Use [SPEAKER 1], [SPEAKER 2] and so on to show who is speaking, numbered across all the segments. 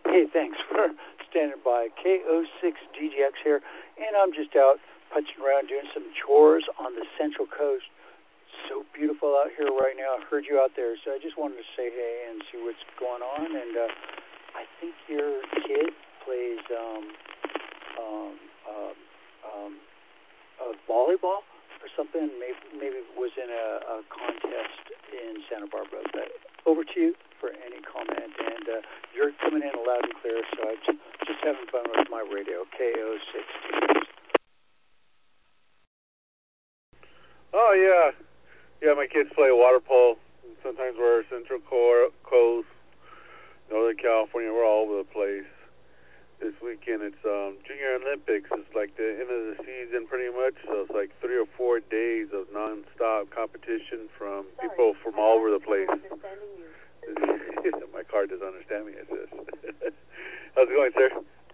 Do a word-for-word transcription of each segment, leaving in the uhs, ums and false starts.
[SPEAKER 1] Hey, thanks for standing by. K O six D G X here, and I'm just out punching around doing some chores on the Central Coast. So beautiful out here right now. I heard you out there, so I just wanted to say hey and see what's going on. And uh, I think your kid plays um, um, um, um, uh, volleyball or something. Maybe maybe was in a, a contest in Santa Barbara. But over to you for any comment. And uh, you're coming in loud and clear, so I'm just, just having fun with my radio. K O six.
[SPEAKER 2] Oh yeah. Yeah, my kids play water polo. Sometimes we're Central Coast, Northern California. We're all over the place. This weekend it's um, Junior Olympics. It's like the end of the season pretty much. So it's like three or four days of non-stop competition from Sorry, people from all over the place. My car doesn't understand me, it says. How's it going, sir?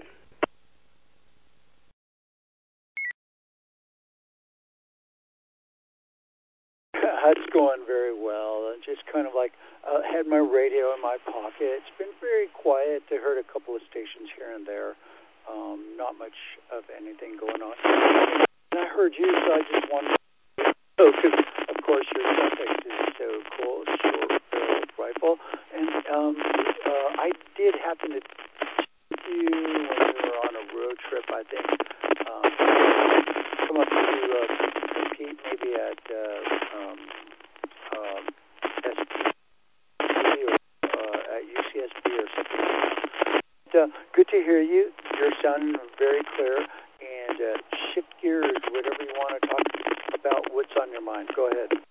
[SPEAKER 1] It's going very well. Just kind of like uh, had my radio in my pocket. It's been very quiet. I heard a couple of stations here and there. Um, not much of anything going on. And I heard you, so I just wanted to know, because of course your subject is so cool, short barreled rifle. And um, uh, I did happen to see you when we were on a road trip, I think. Um, come up to uh, compete maybe at uh, um, um, S P or uh, at U C S B or something. But, uh, good to hear you. You're sounding very clear. And uh, shift gears, whatever you want to talk about, what's on your mind. Go ahead.